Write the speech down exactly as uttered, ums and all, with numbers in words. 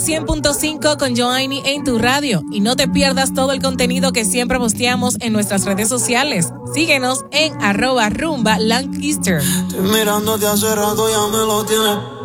cien punto cinco con Joanny en tu radio. Y no te pierdas todo el contenido que siempre posteamos en nuestras redes sociales. Síguenos en arroba rumba Lancaster. Estoy mirándote hace rato, ya me lo tienes